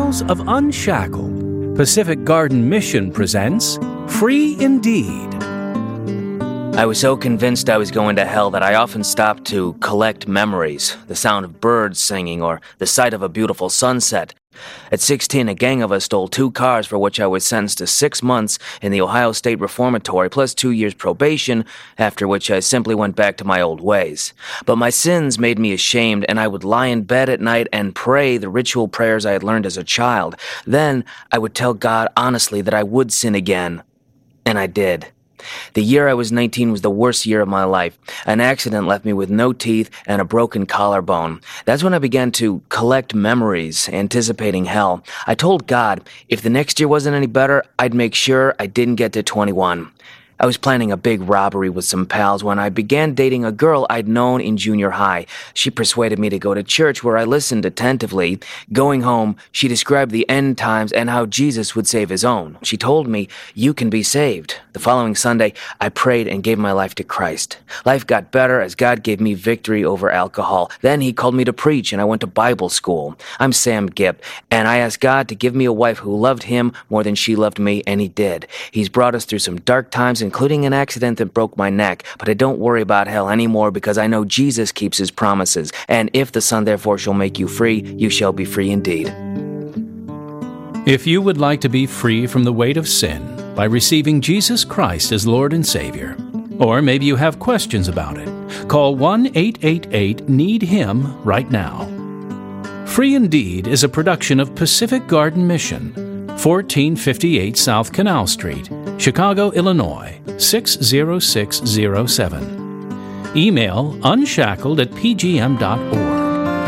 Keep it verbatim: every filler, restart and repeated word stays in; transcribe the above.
Disciples of Unshackled, Pacific Garden Mission presents Free Indeed. I was so convinced I was going to hell that I often stopped to collect memories, the sound of birds singing or the sight of a beautiful sunset. At sixteen, a gang of us stole two cars for which I was sentenced to six months in the Ohio State Reformatory plus two years probation, after which I simply went back to my old ways. But my sins made me ashamed, and I would lie in bed at night and pray the ritual prayers I had learned as a child. Then I would tell God honestly that I would sin again. And I did. The year I was nineteen was the worst year of my life. An accident left me with no teeth and a broken collarbone. That's when I began to collect memories, anticipating hell. I told God, if the next year wasn't any better, I'd make sure I didn't get to twenty-one. I was planning a big robbery with some pals when I began dating a girl I'd known in junior high. She persuaded me to go to church, where I listened attentively. Going home, she described the end times and how Jesus would save his own. She told me, "You can be saved." The following Sunday, I prayed and gave my life to Christ. Life got better as God gave me victory over alcohol. Then he called me to preach, and I went to Bible school. I'm Sam Gipp, and I asked God to give me a wife who loved him more than she loved me, and he did. He's brought us through some dark times, including an accident that broke my neck, but I don't worry about hell anymore because I know Jesus keeps his promises, and if the Son therefore shall make you free, you shall be free indeed. If you would like to be free from the weight of sin by receiving Jesus Christ as Lord and Savior, or maybe you have questions about it, call one eight eight eight need him right now. Free Indeed is a production of Pacific Garden Mission, fourteen fifty-eight South Canal Street, Chicago, Illinois, six zero six zero seven. Email unshackled at p g m dot org.